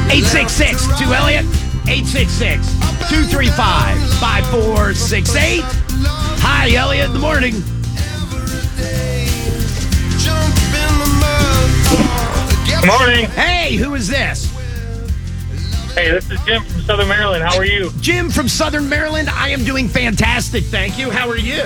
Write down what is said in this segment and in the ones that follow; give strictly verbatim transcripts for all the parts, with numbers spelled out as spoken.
eight six six two Elliott. eight six six two three five five four six eight. Hi, Elliott in the morning. Good morning. Hey, who is this? Hey, this is Jim from Southern Maryland. How are you? Jim from Southern Maryland. I am doing fantastic, thank you. How are you?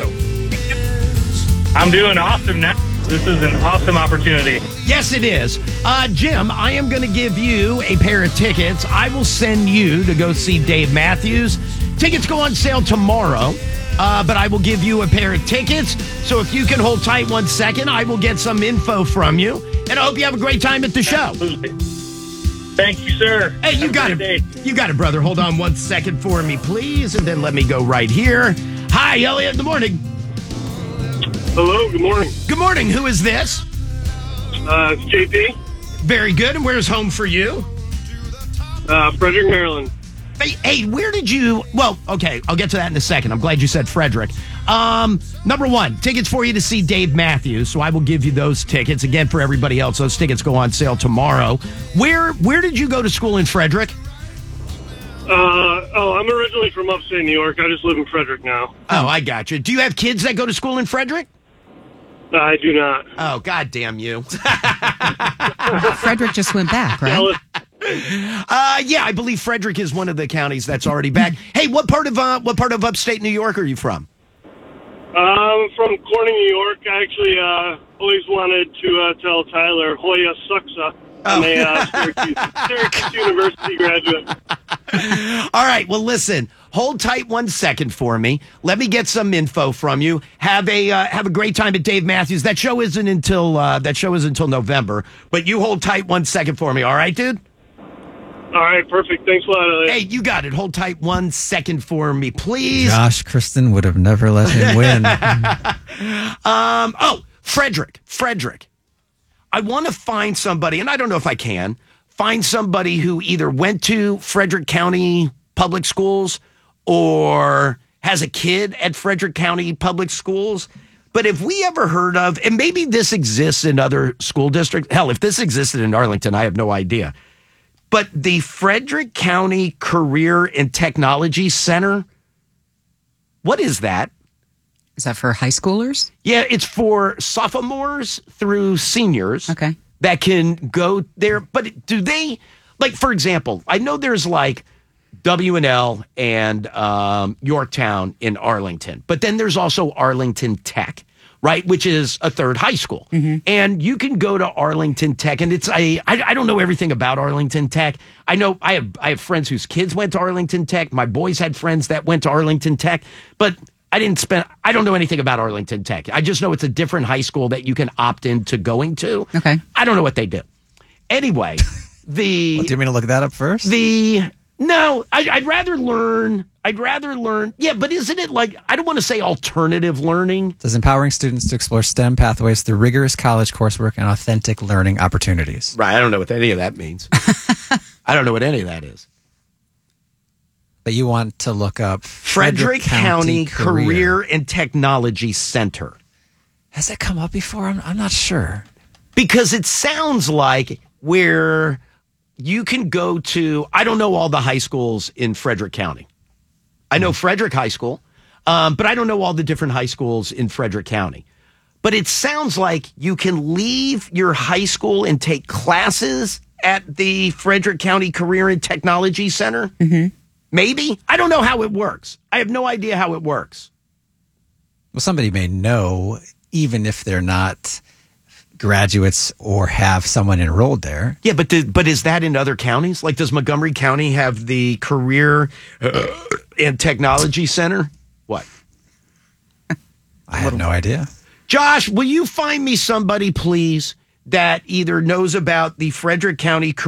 I'm doing awesome now. This is an awesome opportunity. Yes, it is. Uh, Jim, I am going to give you a pair of tickets. I will send you to go see Dave Matthews. Tickets go on sale tomorrow, uh, but I will give you a pair of tickets. So if you can hold tight one second, I will get some info from you. And I hope you have a great time at the show. Absolutely. Thank you, sir. Hey, you Have got a it. great day. You got it, brother. Hold on one second for me, please. And then let me go right here. Hi, Elliott in the morning. Hello, good morning. Good morning. Who is this? Uh, it's J P, Very good. And where's home for you? uh, Frederick, Maryland. Hey, hey, where did you... Well, okay, I'll get to that in a second. I'm glad you said Frederick. Um, number one, tickets for you to see Dave Matthews, so I will give you those tickets. Again, for everybody else, those tickets go on sale tomorrow. Where where did you go to school in Frederick? Uh, oh, I'm originally from upstate New York. I just live in Frederick now. Oh, I got you. Do you have kids that go to school in Frederick? I do not. Oh, God damn you. Frederick just went back, right? Dallas, Uh, yeah, I believe Frederick is one of the counties that's already back. Hey, what part of uh, what part of upstate New York are you from? I'm from Corning, New York. I actually uh, always wanted to uh, tell Tyler Hoya Suxa. I'm a uh, Syracuse, Syracuse University graduate. All right, well, listen, hold tight one second for me. Let me get some info from you. Have a uh, have a great time at Dave Matthews. That show isn't until uh, that show is until November, but you hold tight one second for me. All right, dude? All right, perfect. Thanks a lot, Elliot. Hey, you got it. Hold tight one second for me, please. Josh Kristen would have never let him win. Um, oh, Frederick, Frederick. I want to find somebody, and I don't know if I can, find somebody who either went to Frederick County Public Schools or has a kid at Frederick County Public Schools. But if we ever heard of, and maybe this exists in other school districts, hell, if this existed in Arlington, I have no idea. But the Frederick County Career and Technology Center, what is that? Is that for high schoolers? Yeah, it's for sophomores through seniors. Okay. That can go there. But do they, like, for example, I know there's like W and L and um, Yorktown in Arlington, but then there's also Arlington Tech, right, which is a third high school. Mm-hmm. And you can go to Arlington Tech, and it's a, I, I don't know everything about Arlington Tech. I know I have I have friends whose kids went to Arlington Tech. My boys had friends that went to Arlington Tech, but I didn't spend, I don't know anything about Arlington Tech. I just know it's a different high school that you can opt into going to. Okay. I don't know what they do. Anyway, the, Well, do you want me to look that up first? the, no, I, I'd rather learn, I'd rather learn, yeah, but isn't it like, I don't want to say alternative learning. It says empowering students to explore STEM pathways through rigorous college coursework and authentic learning opportunities. Right, I don't know what any of that means. I don't know what any of that is. But you want to look up Frederick, County, Career and Technology Center. Has that come up before? I'm, I'm not sure. Because it sounds like where you can go to, I don't know all the high schools in Frederick County. I know Frederick High School, um, but I don't know all the different high schools in Frederick County. But it sounds like you can leave your high school and take classes at the Frederick County Career and Technology Center. Mm-hmm. Maybe. I don't know how it works. I have no idea how it works. Well, somebody may know, even if they're not graduates or have someone enrolled there. Yeah, but do, but is that in other counties? Like, does Montgomery County have the Career uh, and Technology Center? What? I have no idea. Josh, will you find me somebody, please, that either knows about the Frederick County